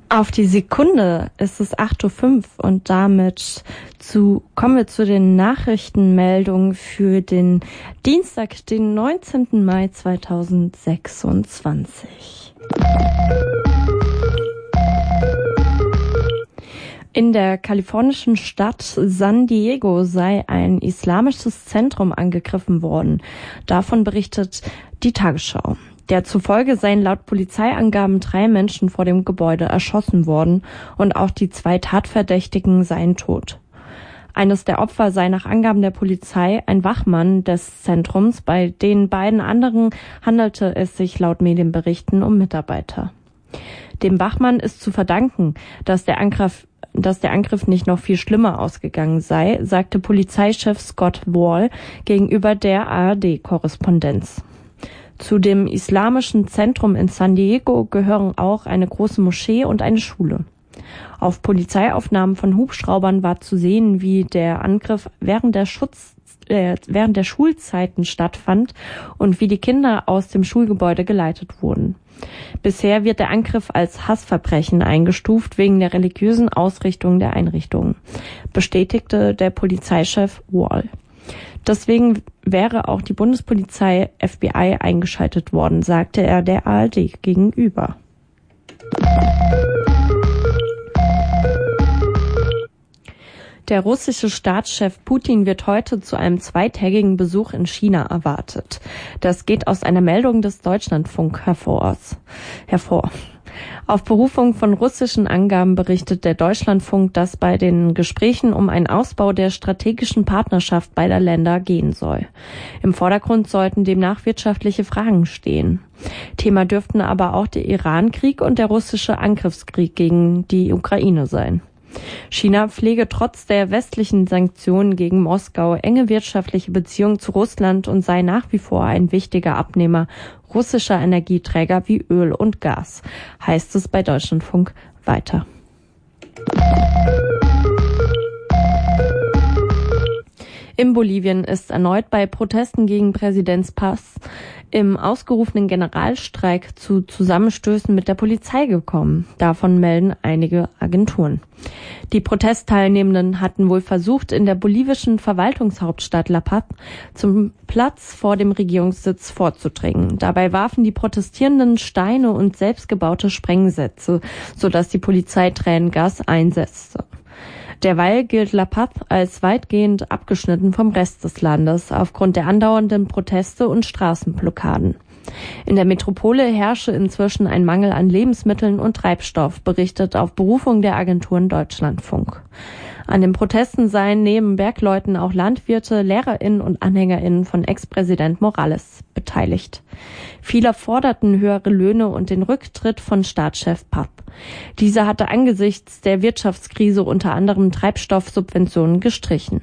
Auf die Sekunde ist es 8:05 Uhr und damit kommen wir zu den Nachrichtenmeldungen für den Dienstag, den 19. Mai 2026. In der kalifornischen Stadt San Diego sei ein islamisches Zentrum angegriffen worden. Davon berichtet die Tagesschau. Der zufolge seien laut Polizeiangaben 3 Menschen vor dem Gebäude erschossen worden und auch die 2 Tatverdächtigen seien tot. Eines der Opfer sei nach Angaben der Polizei ein Wachmann des Zentrums, bei den beiden anderen handelte es sich laut Medienberichten um Mitarbeiter. Dem Wachmann ist zu verdanken, dass der Angriff nicht noch viel schlimmer ausgegangen sei, sagte Polizeichef Scott Wall gegenüber der ARD-Korrespondenz. Zu dem islamischen Zentrum in San Diego gehören auch eine große Moschee und eine Schule. Auf Polizeiaufnahmen von Hubschraubern war zu sehen, wie der Angriff während der Schulzeiten stattfand und wie die Kinder aus dem Schulgebäude geleitet wurden. Bisher wird der Angriff als Hassverbrechen eingestuft wegen der religiösen Ausrichtung der Einrichtungen, bestätigte der Polizeichef Wall. Deswegen wäre auch die Bundespolizei FBI eingeschaltet worden, sagte er der ARD gegenüber. Der russische Staatschef Putin wird heute zu einem 2-tägigen Besuch in China erwartet. Das geht aus einer Meldung des Deutschlandfunk hervor. Auf Berufung von russischen Angaben berichtet der Deutschlandfunk, dass bei den Gesprächen um einen Ausbau der strategischen Partnerschaft beider Länder gehen soll. Im Vordergrund sollten demnach wirtschaftliche Fragen stehen. Thema dürften aber auch der Iran-Krieg und der russische Angriffskrieg gegen die Ukraine sein. China pflege trotz der westlichen Sanktionen gegen Moskau enge wirtschaftliche Beziehungen zu Russland und sei nach wie vor ein wichtiger Abnehmer russischer Energieträger wie Öl und Gas, heißt es bei Deutschlandfunk weiter. In Bolivien ist erneut bei Protesten gegen Präsident Paz im ausgerufenen Generalstreik zu Zusammenstößen mit der Polizei gekommen. Davon melden einige Agenturen. Die Protestteilnehmenden hatten wohl versucht, in der bolivischen Verwaltungshauptstadt La Paz zum Platz vor dem Regierungssitz vorzudringen. Dabei warfen die Protestierenden Steine und selbstgebaute Sprengsätze, sodass die Polizei Tränengas einsetzte. Derweil gilt La Paz als weitgehend abgeschnitten vom Rest des Landes aufgrund der andauernden Proteste und Straßenblockaden. In der Metropole herrsche inzwischen ein Mangel an Lebensmitteln und Treibstoff, berichtet auf Berufung der Agenturen Deutschlandfunk. An den Protesten seien neben Bergleuten auch Landwirte, LehrerInnen und AnhängerInnen von Ex-Präsident Morales beteiligt. Viele forderten höhere Löhne und den Rücktritt von Staatschef Paz. Dieser hatte angesichts der Wirtschaftskrise unter anderem Treibstoffsubventionen gestrichen.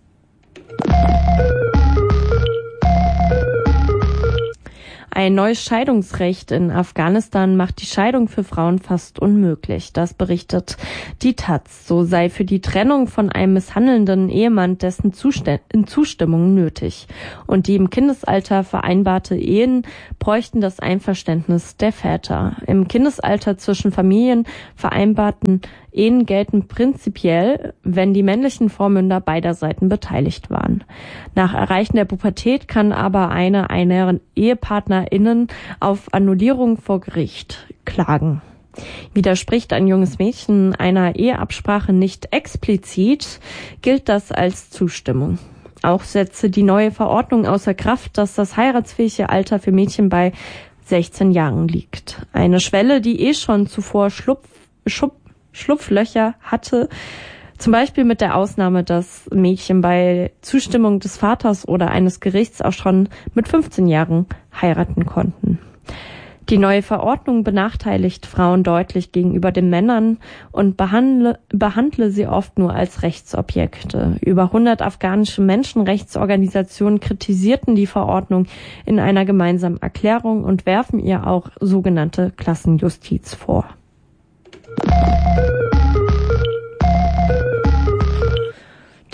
Ein neues Scheidungsrecht in Afghanistan macht die Scheidung für Frauen fast unmöglich. Das berichtet die Taz. So sei für die Trennung von einem misshandelnden Ehemann dessen Zustimmung nötig. Und die im Kindesalter vereinbarte Ehen bräuchten das Einverständnis der Väter. Im Kindesalter zwischen Familien vereinbarten Ehen gelten prinzipiell, wenn die männlichen Vormünder beider Seiten beteiligt waren. Nach Erreichen der Pubertät kann aber einer EhepartnerInnen auf Annullierung vor Gericht klagen. Widerspricht ein junges Mädchen einer Eheabsprache nicht explizit, gilt das als Zustimmung. Auch setze die neue Verordnung außer Kraft, dass das heiratsfähige Alter für Mädchen bei 16 Jahren liegt. Eine Schwelle, die schon zuvor Schlupflöcher hatte, zum Beispiel mit der Ausnahme, dass Mädchen bei Zustimmung des Vaters oder eines Gerichts auch schon mit 15 Jahren heiraten konnten. Die neue Verordnung benachteiligt Frauen deutlich gegenüber den Männern und behandle sie oft nur als Rechtsobjekte. Über 100 afghanische Menschenrechtsorganisationen kritisierten die Verordnung in einer gemeinsamen Erklärung und werfen ihr auch sogenannte Klassenjustiz vor.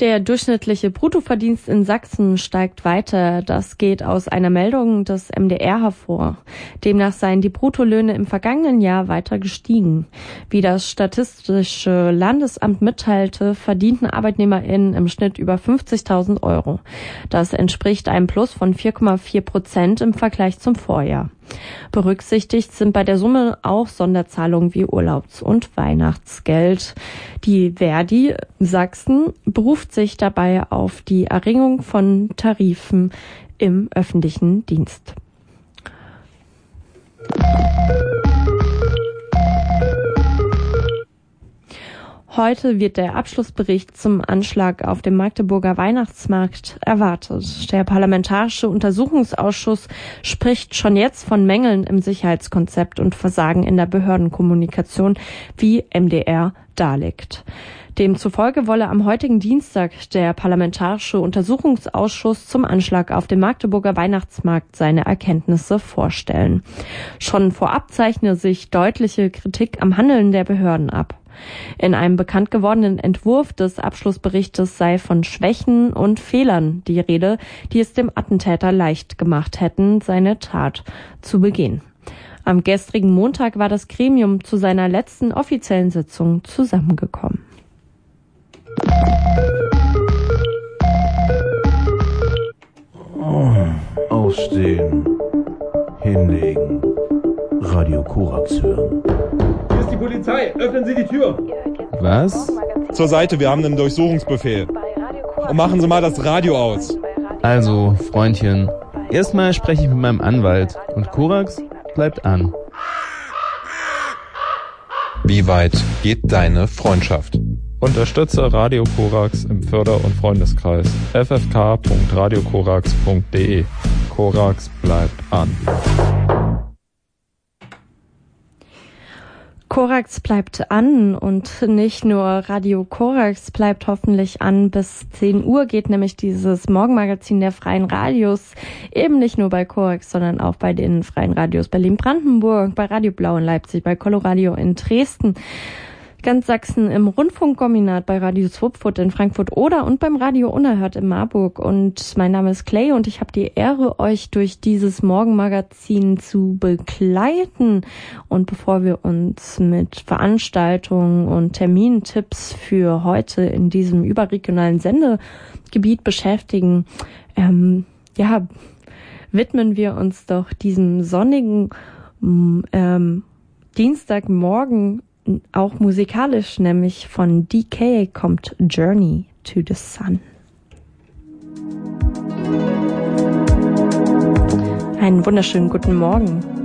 Der durchschnittliche Bruttoverdienst in Sachsen steigt weiter. Das geht aus einer Meldung des MDR hervor. Demnach seien die Bruttolöhne im vergangenen Jahr weiter gestiegen. Wie das Statistische Landesamt mitteilte, verdienten ArbeitnehmerInnen im Schnitt über 50.000 Euro. Das entspricht einem Plus von 4,4% im Vergleich zum Vorjahr. Berücksichtigt sind bei der Summe auch Sonderzahlungen wie Urlaubs- und Weihnachtsgeld. Die Verdi Sachsen beruft sich dabei auf die Erringung von Tarifen im öffentlichen Dienst. Heute wird der Abschlussbericht zum Anschlag auf dem Magdeburger Weihnachtsmarkt erwartet. Der Parlamentarische Untersuchungsausschuss spricht schon jetzt von Mängeln im Sicherheitskonzept und Versagen in der Behördenkommunikation, wie MDR darlegt. Demzufolge wolle am heutigen Dienstag der Parlamentarische Untersuchungsausschuss zum Anschlag auf dem Magdeburger Weihnachtsmarkt seine Erkenntnisse vorstellen. Schon vorab zeichne sich deutliche Kritik am Handeln der Behörden ab. In einem bekannt gewordenen Entwurf des Abschlussberichtes sei von Schwächen und Fehlern die Rede, die es dem Attentäter leicht gemacht hätten, seine Tat zu begehen. Am gestrigen Montag war das Gremium zu seiner letzten offiziellen Sitzung zusammengekommen. Aufstehen, hinlegen, Radio Korax hören. Hier ist die Polizei, öffnen Sie die Tür. Was? Zur Seite, wir haben einen Durchsuchungsbefehl. Und machen Sie mal das Radio aus. Also, Freundchen, erstmal spreche ich mit meinem Anwalt und Korax bleibt an. Wie weit geht deine Freundschaft? Unterstütze Radio Korax im Förder- und Freundeskreis ffk.radiokorax.de. Korax bleibt an. Korax bleibt an und nicht nur Radio Korax bleibt hoffentlich an. Bis 10 Uhr geht nämlich dieses Morgenmagazin der Freien Radios eben nicht nur bei Korax, sondern auch bei den Freien Radios Berlin-Brandenburg, bei Radio Blau in Leipzig, bei Coloradio in Dresden, ganz Sachsen im Rundfunkkombinat, bei Radio Swupfurt in Frankfurt oder und beim Radio Unerhört in Marburg. Und mein Name ist Clay und ich habe die Ehre, euch durch dieses Morgenmagazin zu begleiten. Und bevor wir uns mit Veranstaltungen und Termintipps für heute in diesem überregionalen Sendegebiet beschäftigen, widmen wir uns doch diesem sonnigen Dienstagmorgen auch musikalisch, nämlich von DK kommt Journey to the Sun. Einen wunderschönen guten Morgen.